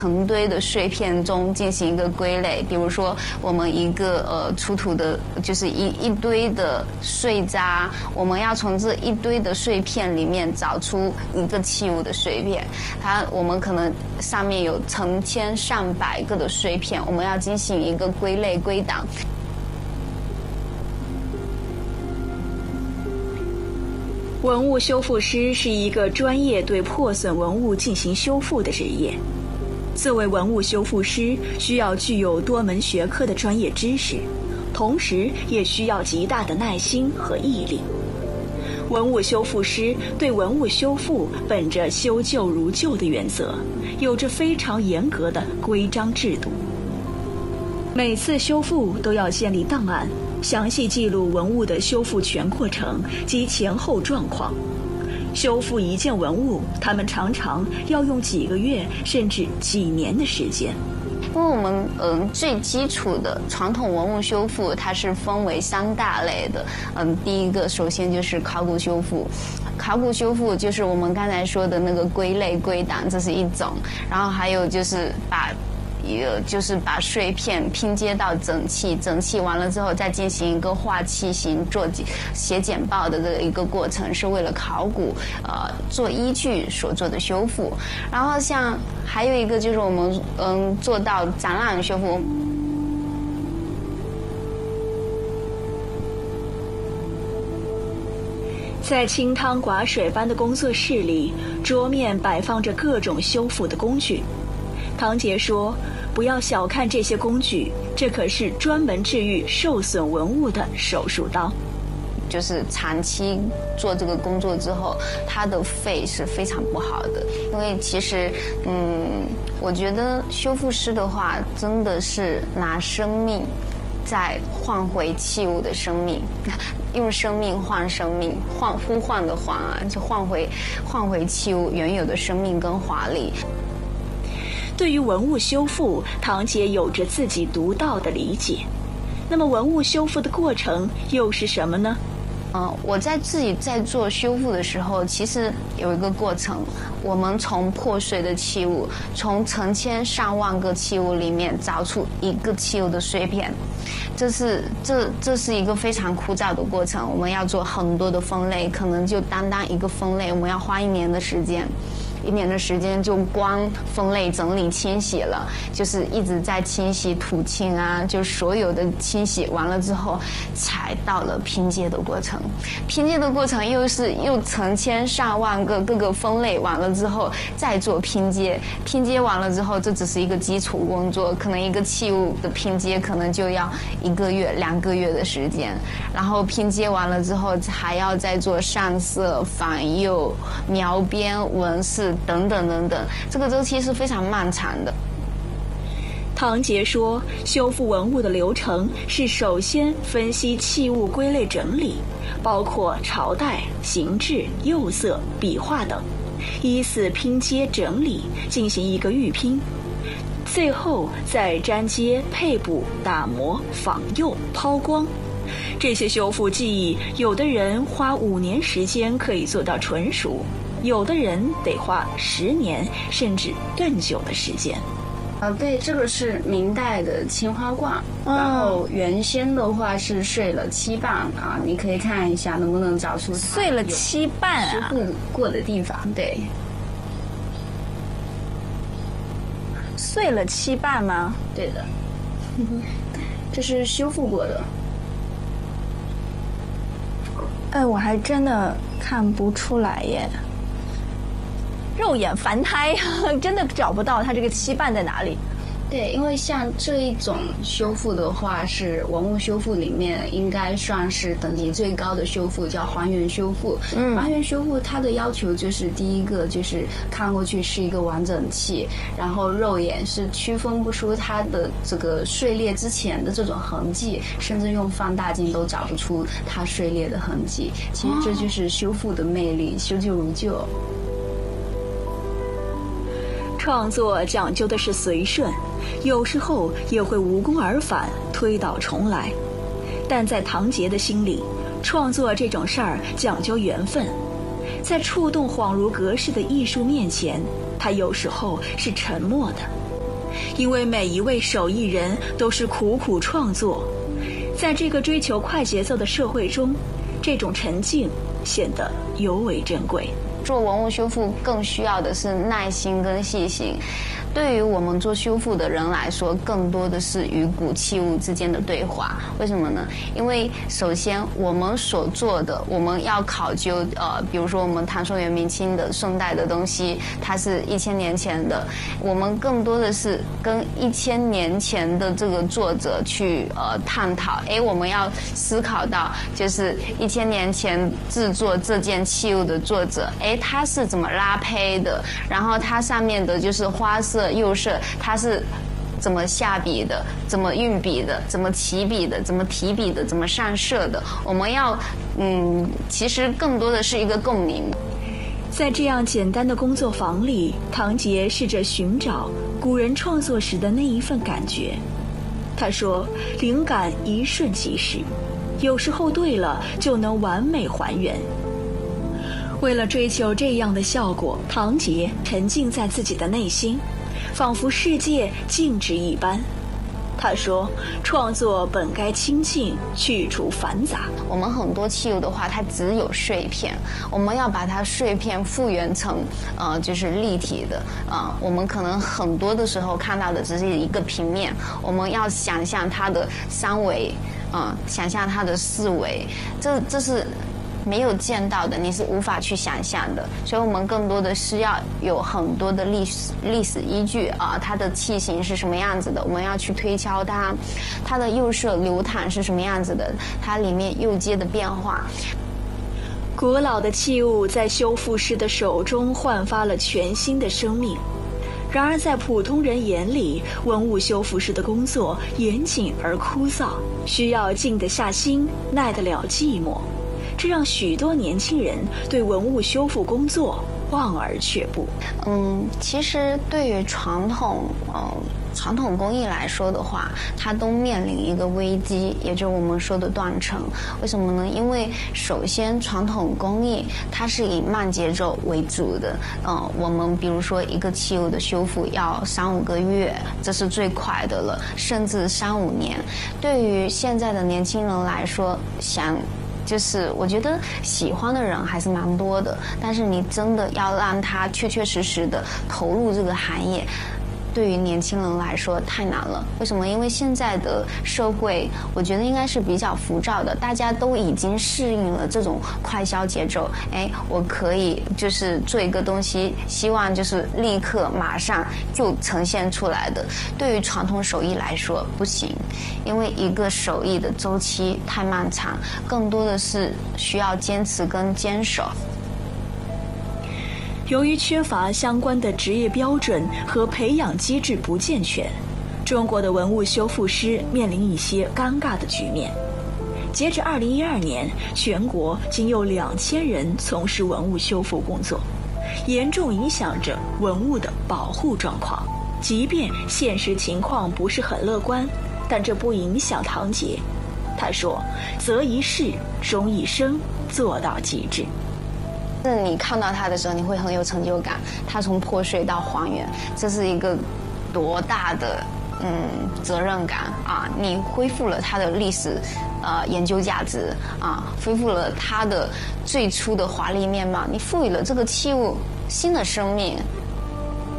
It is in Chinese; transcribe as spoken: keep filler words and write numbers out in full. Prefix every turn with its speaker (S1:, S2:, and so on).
S1: 成堆的碎片中进行一个归类，比如说我们一个呃出土的，就是一一堆的碎渣，我们要从这一堆的碎片里面找出一个器物的碎片，它我们可能上面有成千上百个的碎片，我们要进行一个归类归档。
S2: 文物修复师是一个专业对破损文物进行修复的职业。作为文物修复师，需要具有多门学科的专业知识，同时也需要极大的耐心和毅力。文物修复师对文物修复本着修旧如旧的原则，有着非常严格的规章制度。每次修复都要建立档案，详细记录文物的修复全过程及前后状况。修复一件文物，他们常常要用几个月甚至几年的时间。
S1: 因为我们嗯最基础的传统文物修复，它是分为三大类的。嗯，第一个首先就是考古修复，考古修复就是我们刚才说的那个归类归档，这是一种。然后还有就是把呃，就是把碎片拼接到整齐，整齐完了之后再进行一个画器型做写简报的这个一个过程，是为了考古呃做依据所做的修复。然后像还有一个就是我们嗯做到展览修复。
S2: 在清汤寡水般的工作室里，桌面摆放着各种修复的工具。唐杰说，不要小看这些工具，这可是专门治愈受损文物的手术刀。
S1: 就是长期做这个工作之后，他的肺是非常不好的。因为其实嗯我觉得修复师的话真的是拿生命在换回器物的生命，用生命换生命，换呼唤的唤啊，就换回换回器物原有的生命跟华丽。
S2: 对于文物修复，唐杰有着自己独到的理解。那么文物修复的过程又是什么呢？
S1: 嗯，我在自己在做修复的时候，其实有一个过程，我们从破碎的器物，从成千上万个器物里面找出一个器物的碎片，这是这这是一个非常枯燥的过程。我们要做很多的分类，可能就单单一个分类，我们要花一年的时间。一年的时间就光分类整理清洗了，就是一直在清洗土清啊，就所有的清洗完了之后才到了拼接的过程。拼接的过程又是又成千上万个各个分类完了之后再做拼接，拼接完了之后这只是一个基础工作，可能一个器物的拼接可能就要一个月两个月的时间，然后拼接完了之后还要再做上色反釉描边纹饰等等等等，这个周期是非常漫长的。
S2: 唐杰说，修复文物的流程是首先分析器物归类整理，包括朝代、形制、釉色、笔画等，依次拼接整理，进行一个预拼，最后再粘接、配补、打磨、仿釉、抛光。这些修复技艺，有的人花五年时间可以做到纯熟，有的人得花十年甚至更久的时间。
S3: 啊，对，这个是明代的青花罐，嗯、然后原先的话是碎了七瓣啊，你可以看一下能不能找出
S2: 碎了七瓣啊，
S3: 修复过的地方。对，
S2: 碎了七瓣吗？
S3: 对的，这是修复过的。
S2: 哎，我还真的看不出来耶。肉眼凡胎真的找不到它这个期瓣在哪里。
S3: 对，因为像这一种修复的话，是文物修复里面应该算是等级最高的修复，叫还原修复。嗯，还原修复它的要求就是第一个就是看过去是一个完整器，然后肉眼是区分不出它的这个碎裂之前的这种痕迹，甚至用放大镜都找不出它碎裂的痕迹。其实这就是修复的魅力，修旧如旧。
S2: 创作讲究的是随顺，有时候也会无功而返，推倒重来。但在唐杰的心里，创作这种事儿讲究缘分，在触动恍如隔世的艺术面前，他有时候是沉默的， 因为每一位手艺人都是苦苦创作，在这个追求快节奏的社会中，这种沉静显得尤为珍贵。
S1: 做文物修复更需要的是耐心跟细心。对于我们做修复的人来说，更多的是与古器物之间的对话。为什么呢？因为首先我们所做的，我们要考究，呃，比如说我们唐宋元明清的宋代的东西，它是一千年前的，我们更多的是跟一千年前的这个作者去呃探讨。哎，我们要思考到，就是一千年前制作这件器物的作者，哎，他是怎么拉胚的，然后它上面的就是花色、釉色，它是怎么下笔的，怎么运笔的，怎么起笔的，怎么提笔的，怎么上色的。我们要嗯，其实更多的是一个共鸣。
S2: 在这样简单的工作坊里，唐杰试着寻找古人创作时的那一份感觉。他说，灵感一瞬即逝，有时候对了就能完美还原。为了追求这样的效果，唐杰沉浸在自己的内心，仿佛世界静止一般。他说，创作本该清静，去除繁杂。
S1: 我们很多器物的话，它只有碎片，我们要把它碎片复原成呃就是立体的啊、呃。我们可能很多的时候看到的只是一个平面，我们要想象它的三维，嗯、呃，想象它的四维，这这是没有见到的，你是无法去想象的。所以我们更多的是要有很多的历史历史依据啊，它的器型是什么样子的，我们要去推敲它，它的釉色流淌是什么样子的，它里面釉阶的变化。
S2: 古老的器物在修复师的手中焕发了全新的生命。然而在普通人眼里，文物修复师的工作严谨而枯燥，需要静得下心，耐得了寂寞。这让许多年轻人对文物修复工作望而却步。
S1: 嗯，其实对于传统呃传统工艺来说的话，它都面临一个危机，也就是我们说的断层。为什么呢？因为首先传统工艺它是以慢节奏为主的，呃，我们比如说一个器物的修复要三五个月，这是最快的了，甚至三五年。对于现在的年轻人来说，想就是我觉得喜欢的人还是蛮多的，但是你真的要让他确确实实的投入这个行业，对于年轻人来说太难了。为什么？因为现在的社会我觉得应该是比较浮躁的，大家都已经适应了这种快消节奏。哎，我可以就是做一个东西，希望就是立刻马上就呈现出来的。对于传统手艺来说不行，因为一个手艺的周期太漫长，更多的是需要坚持跟坚守。
S2: 由于缺乏相关的职业标准和培养机制不健全，中国的文物修复师面临一些尴尬的局面。截至二零一二年，全国仅有两千人从事文物修复工作，严重影响着文物的保护状况。即便现实情况不是很乐观，但这不影响唐杰。他说：“择一事，终一生，做到极致。”
S1: 是你看到它的时候，你会很有成就感。它从破碎到还原，这是一个多大的嗯责任感啊！你恢复了它的历史呃研究价值啊，恢复了它的最初的华丽面貌，你赋予了这个器物新的生命。